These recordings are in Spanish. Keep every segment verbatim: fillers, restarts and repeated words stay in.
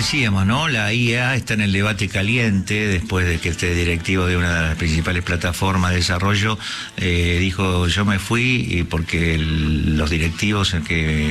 decíamos, ¿no? La I A está en el debate caliente después de que este directivo de una de las principales plataformas de desarrollo eh, dijo, yo me fui porque el, los directivos que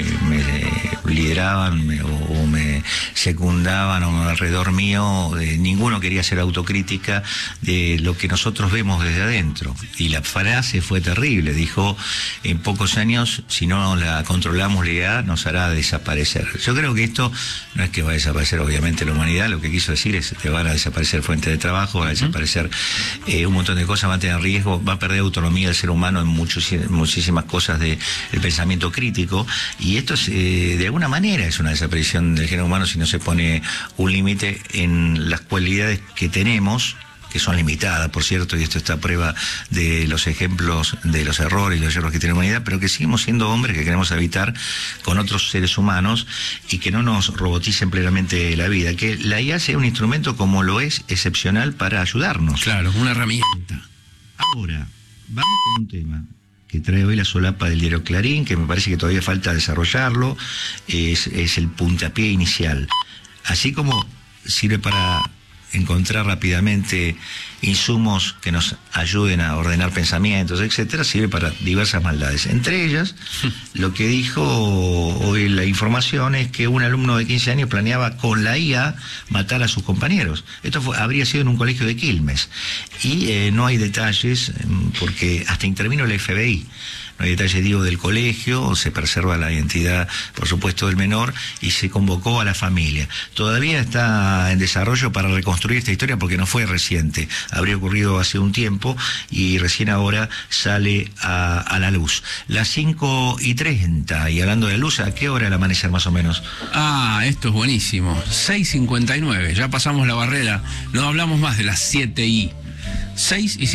me lideraban me, o me secundaban o alrededor mío, eh, ninguno quería hacer autocrítica de lo que nosotros vemos desde adentro. Y la frase fue terrible, dijo, en pocos años, si no la controlamos la I A, nos hará desaparecer. Yo creo que esto no es que va a desaparecer obviamente la humanidad, lo que quiso decir es que van a desaparecer fuentes de trabajo, van a desaparecer eh, un montón de cosas, va a tener riesgo, va a perder autonomía del ser humano en muchos, muchísimas cosas del de pensamiento crítico, y esto es, eh, de alguna manera es una desaparición del género humano si no se pone un límite en las cualidades que tenemos, que son limitadas, por cierto, y esto está a prueba de los ejemplos de los errores y los errores que tiene la humanidad, pero que seguimos siendo hombres que queremos habitar con otros seres humanos y que no nos roboticen plenamente la vida, que la I A sea un instrumento como lo es, excepcional para ayudarnos. Claro, una herramienta. Ahora, vamos con un tema que trae hoy la solapa del diario Clarín, que me parece que todavía falta desarrollarlo, es, es el puntapié inicial. Así como sirve para encontrar rápidamente insumos que nos ayuden a ordenar pensamientos, etcétera, sirve para diversas maldades. Entre ellas, lo que dijo hoy la información es que un alumno de quince años planeaba con la I A matar a sus compañeros. Esto fue, habría sido en un colegio de Quilmes. Y eh, no hay detalles, porque hasta intervino el F B I. No hay detalles, digo, del colegio, se preserva la identidad, por supuesto, del menor, y se convocó a la familia. Todavía está en desarrollo para reconstruir esta historia porque no fue reciente, habría ocurrido hace un tiempo y recién ahora sale a, a la luz. Las cinco y treinta, y hablando de luz, ¿a qué hora el amanecer más o menos? Ah, esto es buenísimo. seis cincuenta y nueve, ya pasamos la barrera, no hablamos más de las siete y... seis y